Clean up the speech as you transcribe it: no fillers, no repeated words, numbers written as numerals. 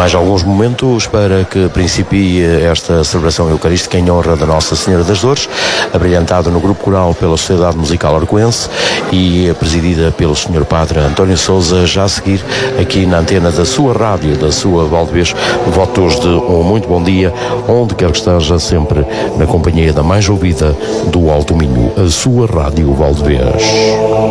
Mais alguns momentos para que principie esta celebração eucarística em honra da Nossa Senhora das Dores, abrilhantada no grupo coral pela Sociedade Musical Arcoense e presidida pelo Sr. Padre António Sousa, já a seguir aqui na antena da sua rádio, da sua Valdevez. Votos de um muito bom dia, onde quer que esteja, sempre na companhia da mais ouvida do Alto Minho, a sua rádio Valdevez.